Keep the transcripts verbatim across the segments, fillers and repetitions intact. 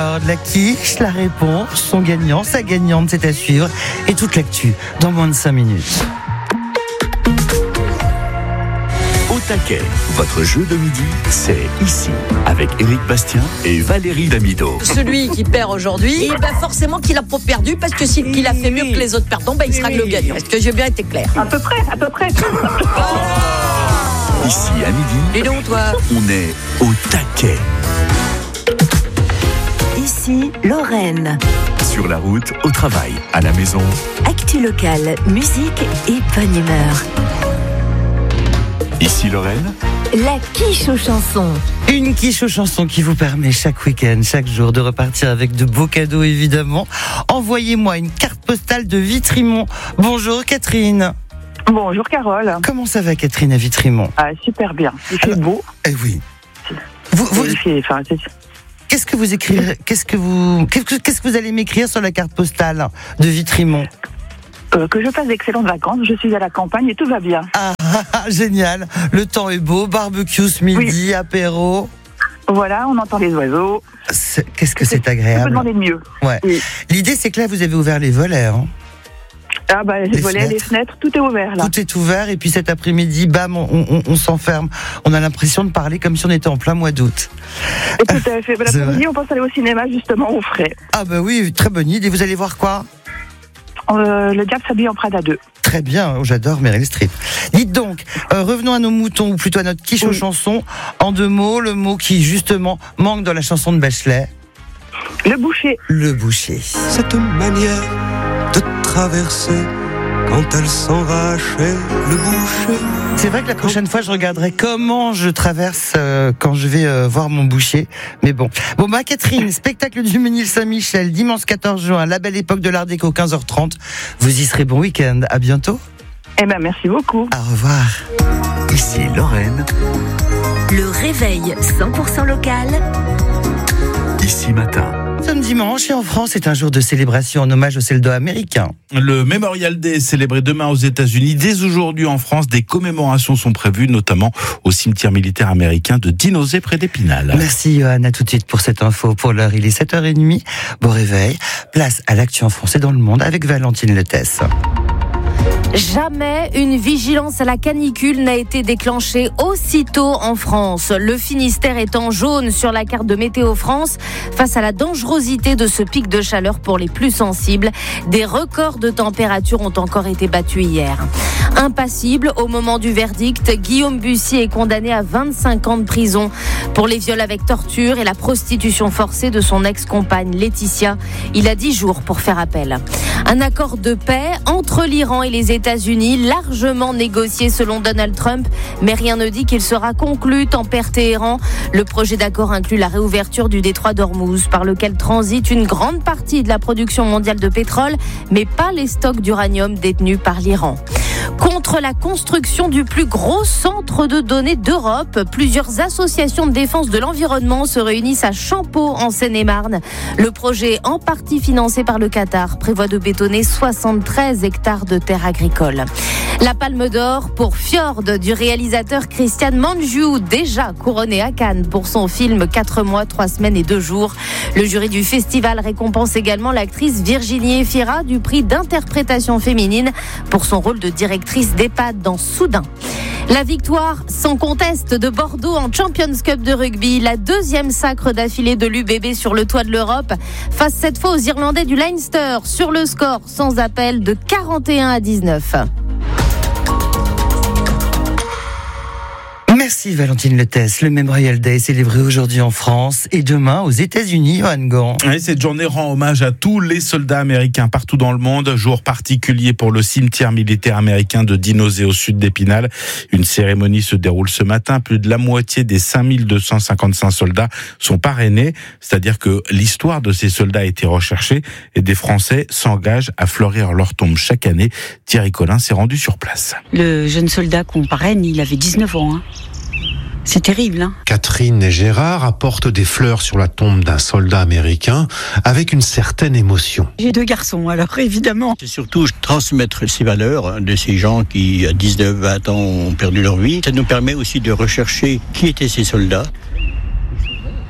Alors, de la quiche, la réponse, son gagnant, sa gagnante, c'est à suivre. Et toute l'actu dans moins de cinq minutes. Au taquet, votre jeu de midi, c'est ici, avec Éric Bastien et Valérie Damido. Celui qui perd aujourd'hui, et ben forcément qu'il a pas perdu, parce que s'il qu'il a fait mieux que les autres perdants, ben il sera le gagnant. Est-ce que j'ai bien été clair? À peu près, à peu près. Ici, à midi, Et donc, toi on est au taquet. Ici, Lorraine. Sur la route, au travail, à la maison. Actu locale, musique et bonne humeur. Ici, Lorraine. La quiche aux chansons. Une quiche aux chansons qui vous permet chaque week-end, chaque jour, de repartir avec de beaux cadeaux, évidemment. Envoyez-moi une carte postale de Vitrimont. Bonjour Catherine. Bonjour Carole. Comment ça va Catherine à Vitrimont? Ah, super bien. Il fait beau. Eh oui. Vous, vous, Il fait, enfin, c'est... qu'est-ce que vous écrirez, qu'est-ce que vous, qu'est-ce que, qu'est-ce que vous allez m'écrire sur la carte postale de Vitrimont? Euh, que je passe d'excellentes vacances. Je suis à la campagne et tout va bien. Ah, ah, ah, génial. Le temps est beau, barbecue ce midi, oui. Apéro. Voilà, on entend les oiseaux. C'est, qu'est-ce que c'est, c'est On agréable. peut demander de mieux. Ouais. Oui. L'idée, c'est que là, vous avez ouvert les volets. Hein. Ah bah les, les volets, fenêtres. Les fenêtres, tout est ouvert là. Tout est ouvert et puis cet après-midi, bam, on, on, on s'enferme. On a l'impression de parler comme si on était en plein mois d'août. Et tout à fait. Bah, l'après-midi, on pense aller au cinéma justement au frais. Ah bah oui, très bonne idée. Vous allez voir quoi? euh, Le diable s'habille en Prada deux. Très bien, oh, j'adore Meryl Streep. Dites donc, euh, revenons à nos moutons, ou plutôt à notre quiche oui. aux chansons. En deux mots, le mot qui justement manque dans la chanson de Bachelet. Le boucher. Le boucher. Cette manière de traverser quand elle s'en va chez le boucher. C'est vrai que la prochaine fois, je regarderai comment je traverse euh, quand je vais euh, voir mon boucher. Mais bon. Bon, bah, Catherine, spectacle du Ménil Saint-Michel, dimanche quatorze juin, la belle époque de l'Art déco, quinze heures trente. Vous y serez, bon week-end. À bientôt. Eh ben, merci beaucoup. Au revoir. Ici, Lorraine. Le réveil cent pour cent local. Ici, matin. Nous sommes dimanche et en France, c'est un jour de célébration en hommage aux soldats américains. Le Memorial Day est célébré demain aux États-Unis. Dès aujourd'hui en France, des commémorations sont prévues, notamment au cimetière militaire américain de Dinosé près d'Épinal. Merci Johan, à tout de suite pour cette info. Pour l'heure, il est sept heures trente. Bon réveil. Place à l'actu en France et dans le monde avec Valentine Letès. Jamais une vigilance à la canicule n'a été déclenchée aussitôt en France. Le Finistère est en jaune sur la carte de Météo France face à la dangerosité de ce pic de chaleur pour les plus sensibles. Des records de température ont encore été battus hier. Impassible au moment du verdict, Guillaume Bussy est condamné à vingt-cinq ans de prison pour les viols avec torture et la prostitution forcée de son ex-compagne Laetitia. Il a dix jours pour faire appel. Un accord de paix entre l'Iran et les États-Unis, largement négocié selon Donald Trump, mais rien ne dit qu'il sera conclu Tampere-Téhéran. Le projet d'accord inclut la réouverture du détroit d'Ormuz, par lequel transite une grande partie de la production mondiale de pétrole, mais pas les stocks d'uranium détenus par l'Iran. Contre la construction du plus gros centre de données d'Europe, plusieurs associations de défense de l'environnement se réunissent à Champeaux, en Seine-et-Marne. Le projet, en partie financé par le Qatar, prévoit de bétonner soixante-treize hectares de terres agricoles. La Palme d'Or pour Fjord du réalisateur Christian Mangiu, déjà couronné à Cannes pour son film quatre mois, trois semaines et deux jours. Le jury du festival récompense également l'actrice Virginie Efira du prix d'interprétation féminine pour son rôle de directrice d'EHPAD dans Soudain. La victoire sans conteste de Bordeaux en Champions Cup de rugby, la deuxième sacre d'affilée de l'U B B sur le toit de l'Europe, face cette fois aux Irlandais du Leinster sur le score sans appel de quarante et un à dix-neuf. Merci Valentine Letès. Le Memorial Day est célébré aujourd'hui en France et demain aux États-Unis, Johan Gant. Et cette journée rend hommage à tous les soldats américains partout dans le monde. Jour particulier pour le cimetière militaire américain de Dinosé au sud d'Épinal. Une cérémonie se déroule ce matin. Plus de la moitié des cinq mille deux cent cinquante-cinq soldats sont parrainés. C'est-à-dire que l'histoire de ces soldats a été recherchée et des Français s'engagent à fleurir leur tombe chaque année. Thierry Collin s'est rendu sur place. Le jeune soldat qu'on parraine, il avait dix-neuf ans. Hein. C'est terrible, hein. Catherine et Gérard apportent des fleurs sur la tombe d'un soldat américain avec une certaine émotion. J'ai deux garçons, alors évidemment. C'est surtout transmettre ces valeurs de ces gens qui, à dix-neuf vingt ans, ont perdu leur vie. Ça nous permet aussi de rechercher qui étaient ces soldats.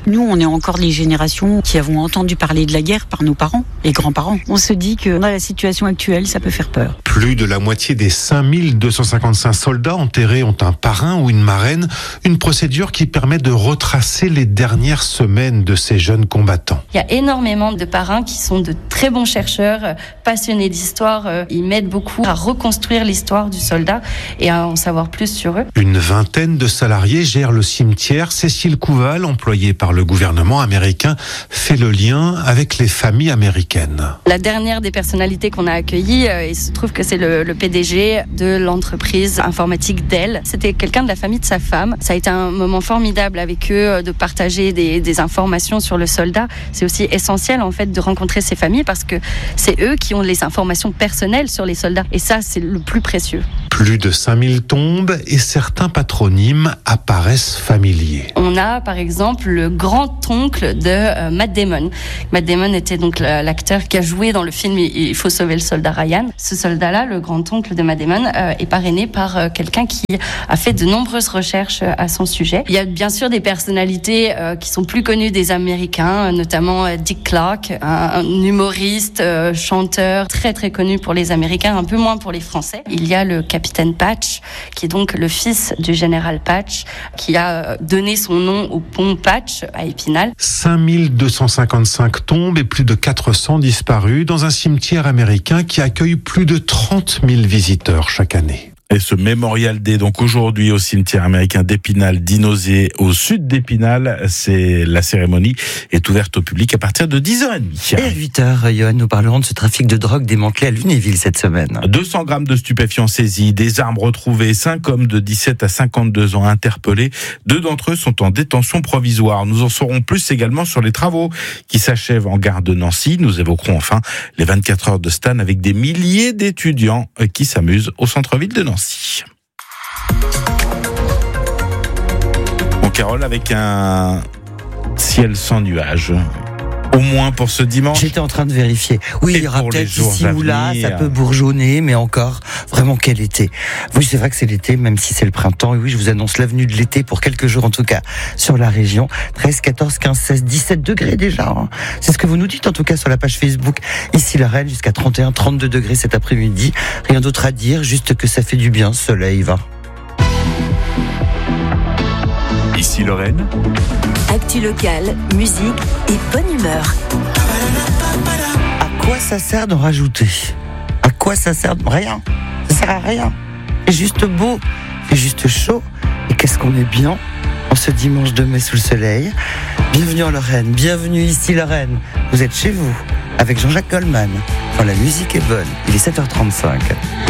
Nous, on est encore les générations qui avons entendu parler de la guerre par nos parents, les grands-parents. On se dit que dans la situation actuelle, ça peut faire peur. Plus de la moitié des cinq mille deux cent cinquante-cinq soldats enterrés ont un parrain ou une marraine, une procédure qui permet de retracer les dernières semaines de ces jeunes combattants. Il y a énormément de parrains qui sont de très bons chercheurs, passionnés d'histoire. Ils m'aident beaucoup à reconstruire l'histoire du soldat et à en savoir plus sur eux. Une vingtaine de salariés gèrent le cimetière. Cécile Couval, employée par le gouvernement américain, fait le lien avec les familles américaines. La dernière des personnalités qu'on a accueillies, il se trouve que c'est le, le P D G de l'entreprise informatique Dell. C'était quelqu'un de la famille de sa femme. Ça a été un moment formidable avec eux de partager des, des informations sur le soldat. C'est aussi essentiel en fait de rencontrer ces familles parce que c'est eux qui ont les informations personnelles sur les soldats. Et ça, c'est le plus précieux. Plus de cinq mille tombes et certains patronymes apparaissent familiers. On a par exemple le grand-oncle de euh, Matt Damon. Matt Damon était donc l'acteur qui a joué dans le film Il faut sauver le soldat Ryan. Ce soldat-là, le grand-oncle de Matt Damon, euh, est parrainé par euh, quelqu'un qui a fait de nombreuses recherches euh, à son sujet. Il y a bien sûr des personnalités euh, qui sont plus connues des Américains, notamment euh, Dick Clark, un, un humoriste, euh, chanteur très très connu pour les Américains, un peu moins pour les Français. Il y a le capitaine Patch, qui est donc le fils du général Patch, qui a donné son nom au pont Patch à Épinal. cinq mille deux cent cinquante-cinq tombes et plus de quatre cents disparus dans un cimetière américain qui accueille plus de trente mille visiteurs chaque année. Et ce Memorial Day, donc aujourd'hui au cimetière américain d'Épinal, d'Inozé, au sud d'Épinal, c'est la cérémonie est ouverte au public à partir de dix heures trente. Et à huit heures, Johan, nous parlerons de ce trafic de drogue démantelé à Lunéville cette semaine. deux cents grammes de stupéfiants saisis, des armes retrouvées, cinq hommes de dix-sept à cinquante-deux ans interpellés. Deux d'entre eux sont en détention provisoire. Nous en saurons plus également sur les travaux qui s'achèvent en gare de Nancy. Nous évoquerons enfin les vingt-quatre heures de Stan avec des milliers d'étudiants qui s'amusent au centre-ville de Nancy. Bon, Carole, avec un ciel sans nuages, au moins pour ce dimanche. J'étais en train de vérifier. Oui, il y aura peut-être ici ou là, ça peut bourgeonner, mais encore, vraiment quel été. Oui, c'est vrai que c'est l'été, même si c'est le printemps. Et oui, je vous annonce l'avenue de l'été pour quelques jours en tout cas sur la région. treize, quatorze, quinze, seize, dix-sept degrés déjà. Hein. C'est ce que vous nous dites en tout cas sur la page Facebook. Ici la Reine, jusqu'à trente et un, trente-deux degrés cet après-midi. Rien d'autre à dire, juste que ça fait du bien, ce soleil va. Ici Lorraine. Actu locale, musique et bonne humeur. À quoi ça sert d'en rajouter ? À quoi ça sert ? Rien. Ça sert à rien. C'est juste beau, c'est juste chaud. Et qu'est-ce qu'on est bien en ce dimanche de mai sous le soleil. Bienvenue en Lorraine, bienvenue ici Lorraine. Vous êtes chez vous avec Jean-Jacques Goldman. Quand la musique est bonne, il est sept heures trente-cinq.